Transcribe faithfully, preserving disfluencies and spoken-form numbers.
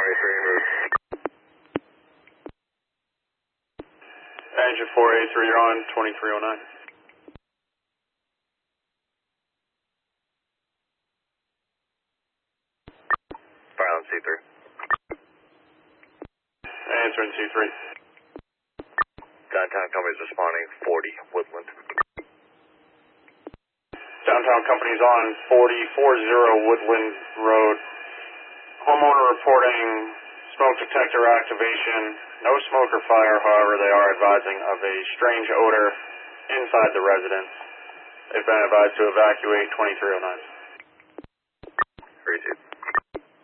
twenty-three, move. Engine four eighty-three, you're on twenty-three oh nine. Fire on C three. Answering C three. Downtown company's responding, forty, Woodland. Downtown company's on forty forty Woodland Road. Homeowner reporting smoke detector activation. No smoke or fire, however, they are advising of a strange odor inside the residence. They've been advised to evacuate twenty-three oh nine. Receive.